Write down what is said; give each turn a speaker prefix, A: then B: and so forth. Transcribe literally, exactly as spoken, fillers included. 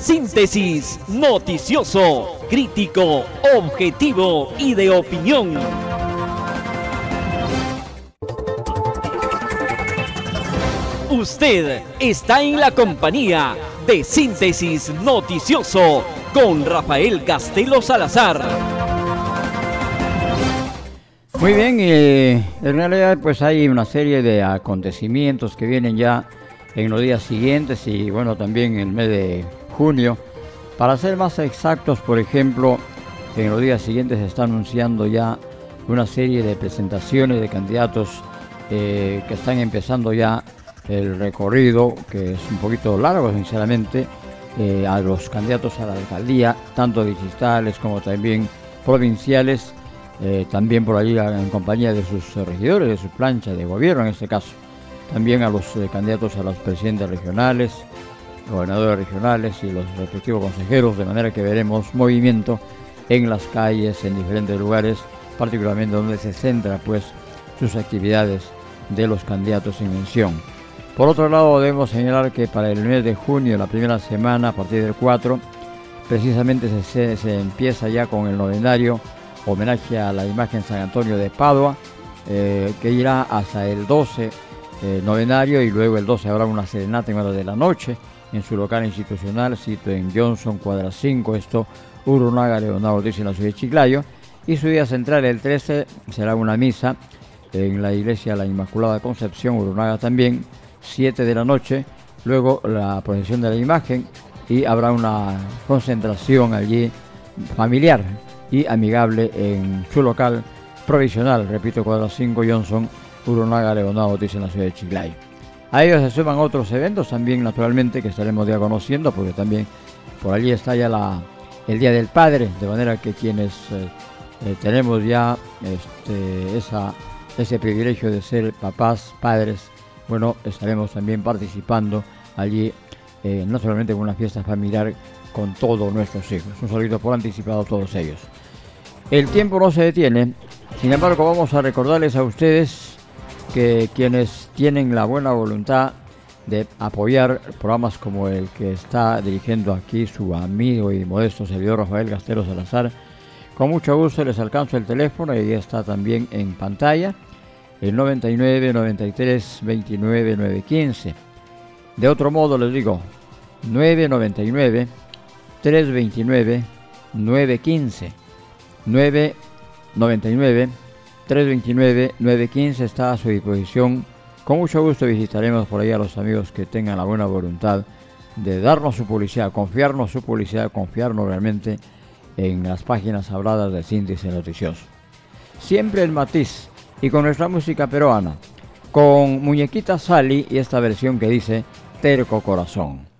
A: Síntesis noticioso, crítico, objetivo y de opinión. Usted está en la compañía de Síntesis Noticioso con Rafael Castelo Salazar.
B: Muy bien, eh, en realidad pues hay una serie de acontecimientos que vienen ya en los días siguientes y bueno, también en el mes de junio. Para ser más exactos, por ejemplo, en los días siguientes se está anunciando ya una serie de presentaciones de candidatos eh, que están empezando ya el recorrido, que es un poquito largo sinceramente, eh, a los candidatos a la alcaldía, tanto distritales como también provinciales, eh, también por allí en compañía de sus regidores, de su plancha de gobierno en este caso, también a los eh, candidatos a los presidentes regionales, gobernadores regionales y los respectivos consejeros, de manera que veremos movimiento en las calles, en diferentes lugares, particularmente donde se centra pues sus actividades de los candidatos en mención. Por otro lado, debemos señalar que para el mes de junio, la primera semana, a partir del cuatro, precisamente se, se, se empieza ya con el novenario, homenaje a la imagen San Antonio de Padua, eh, que irá hasta el doce eh, novenario, y luego el doce habrá una serenata en horas de la noche en su local institucional, sito en Johnson, cuadra cinco, esto, Urunaga, Leonardo Ortiz, en la ciudad de Chiclayo, y su día central, el trece, será una misa en la iglesia La Inmaculada Concepción, Urunaga también, siete de la noche, luego la procesión de la imagen y habrá una concentración allí familiar y amigable en su local provisional, repito, cuadra cinco, Johnson, Urunaga, Leonardo Ortiz, en la ciudad de Chiclayo. A ellos se suman otros eventos también, naturalmente, que estaremos ya conociendo, porque también por allí está ya la, el Día del Padre, de manera que quienes eh, eh, tenemos ya este, esa, ese privilegio de ser papás, padres, bueno, estaremos también participando allí, eh, no solamente en una fiesta familiar con todos nuestros hijos. Un saludo por anticipado a todos ellos. El tiempo no se detiene, sin embargo vamos a recordarles a ustedes que quienes tienen la buena voluntad de apoyar programas como el que está dirigiendo aquí su amigo y modesto servidor Rafael Castelo Salazar, con mucho gusto les alcanzo el teléfono y está también en pantalla, el noventa y nueve, noventa y tres, veintinueve, nueve quince. De otro modo les digo, nueve noventa y nueve, trescientos veintinueve, nueve quince, nueve noventa y nueve, trescientos veintinueve, nueve quince está a su disposición. Con mucho gusto visitaremos por ahí a los amigos que tengan la buena voluntad de darnos su publicidad, confiarnos su publicidad, confiarnos realmente en las páginas habladas de Síntesis Noticioso. Siempre el matiz y con nuestra música peruana, con Muñequita Sally y esta versión que dice Terco Corazón.